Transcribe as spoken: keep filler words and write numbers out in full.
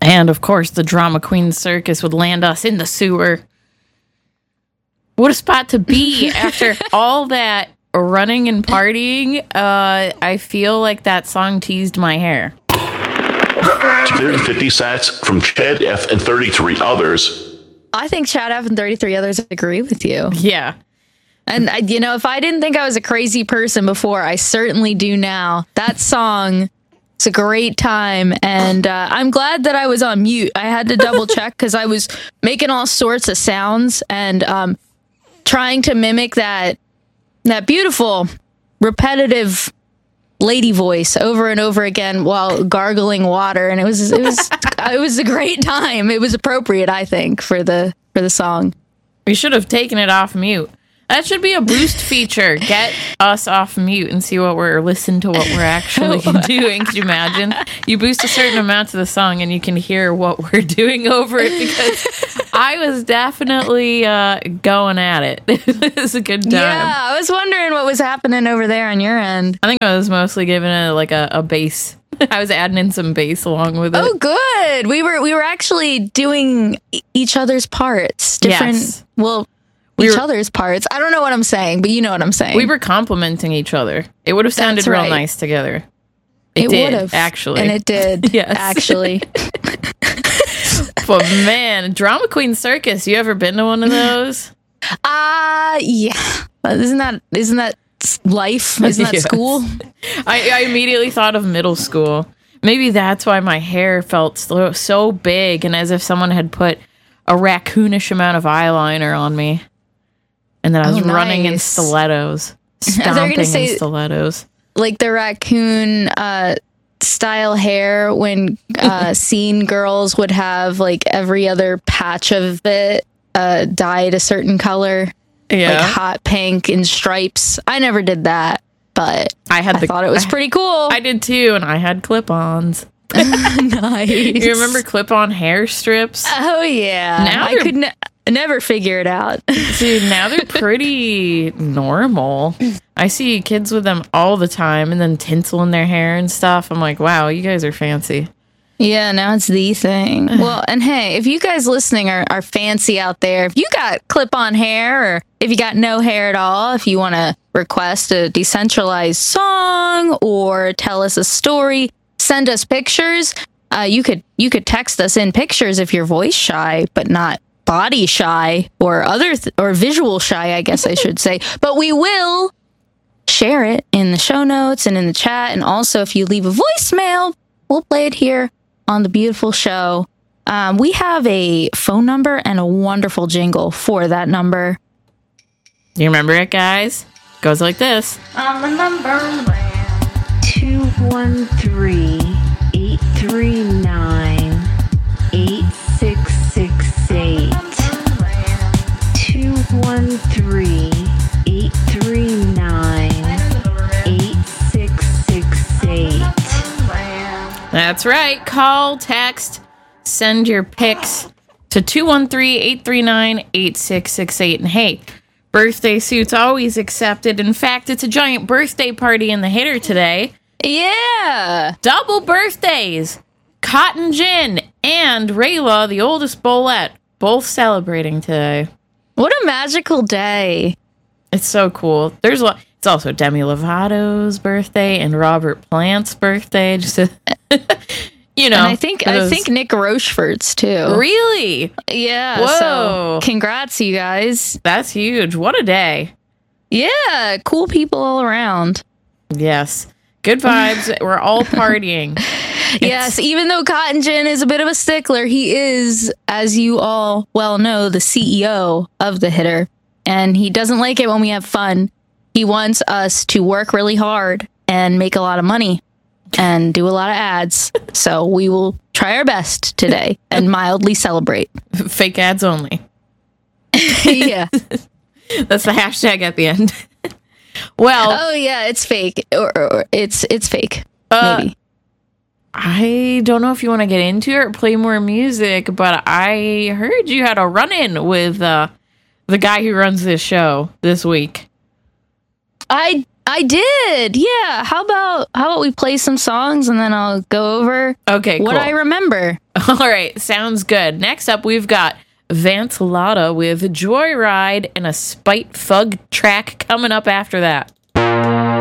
And, of course, the Drama Queen Circus would land us in the sewer. What a spot to be after all that running and partying. Uh, I feel like that song teased my hair. two hundred fifty sats from Chad F. and thirty-three others. I think Chad F. and thirty-three others agree with you. Yeah. And, I, you know, if I didn't think I was a crazy person before, I certainly do now. That song, it's a great time. And uh, I'm glad that I was on mute. I had to double check because I was making all sorts of sounds and um, trying to mimic that that beautiful, repetitive lady voice over and over again while gargling water. And it was it was it was a great time. It was appropriate, I think, for the for the song. We should have taken it off mute. That should be a boost feature. Get us off mute and see what we're listen to what we're actually doing. Could you imagine? You boost a certain amount to the song and you can hear what we're doing over it, because I was definitely uh, going at it. It was a good time. Yeah, I was wondering what was happening over there on your end. I think I was mostly giving it like a, a bass. I was adding in some bass along with it. Oh, good. We were we were actually doing e- each other's parts. Different. Yes. Well. We Each were, other's parts. I don't know what I'm saying, but you know what I'm saying. We were complimenting each other. It would have sounded That's real right. nice together. It, It did, would have. actually. And it did, Yes. actually. But man, Drama Queen Circus, you ever been to one of those? Uh, yeah. Isn't that, isn't that life? Isn't that Yes. school? I, I immediately thought of middle school. Maybe that's why my hair felt so, so big and as if someone had put a raccoonish amount of eyeliner on me. And then I was Oh, running in nice. stilettos, I thought you were stomping gonna say- in stilettos. Like the raccoon uh, style hair when uh, scene girls would have like every other patch of it uh, dyed a certain color. Yeah. Like hot pink and stripes. I never did that, but I had I the, thought it was I- pretty cool. I did too, and I had clip-ons. Nice. You remember clip-on hair strips? Oh yeah. Now I they're- could ne- never figure it out. Dude, now they're pretty normal. I see kids with them all the time, and then tinsel in their hair and stuff. I'm like, wow, you guys are fancy. Yeah, now it's the thing. Well, and hey, if you guys listening are, are fancy out there, if you got clip-on hair or if you got no hair at all, if you want to request a decentralized song or tell us a story, send us pictures. Uh, you could you could text us in pictures if you're voice shy, but not body shy or other th- or visual shy, I guess I should say. But we will share it in the show notes and in the chat. And also, if you leave a voicemail, we'll play it here on the beautiful show. Um, we have a phone number and a wonderful jingle for that number. You remember it, guys? Goes like this. On the number two one three, eight three nine, eight six six eight. two one three, eight three nine, eight six six eight. That's right. Call, text, send your pics to two one three, eight three nine, eight six six eight. And hey, birthday suits always accepted. In fact, it's a giant birthday party in the Hitter today. Yeah. Double birthdays. Cotton Gin and Rayla, the oldest Bolette, both celebrating today. What a magical day. It's so cool. There's a lot. It's also Demi Lovato's birthday and Robert Plant's birthday. Just to, you know. And I think I those- think Nick Rochefort's too. Really? Yeah. Whoa. So congrats, you guys. That's huge. What a day. Yeah. Cool people all around. Yes. Good vibes. We're all partying. Yes, even though Cotton Gin is a bit of a stickler, he is, as you all well know, the C E O of the Hitter. And he doesn't like it when we have fun. He wants us to work really hard and make a lot of money and do a lot of ads. So we will try our best today and mildly celebrate. Fake ads only. Yeah. That's the hashtag at the end. Well, Oh yeah, it's fake. Or, or, or it's it's fake. Uh, Maybe. I don't know if you want to get into it or play more music, but I heard you had a run-in with uh, the guy who runs this show this week. I I did. Yeah. How about how about we play some songs and then I'll go over Okay, what cool. I remember. All right, sounds good. Next up, we've got Vance Lotta with Joyride and a Spite Fug track coming up after that.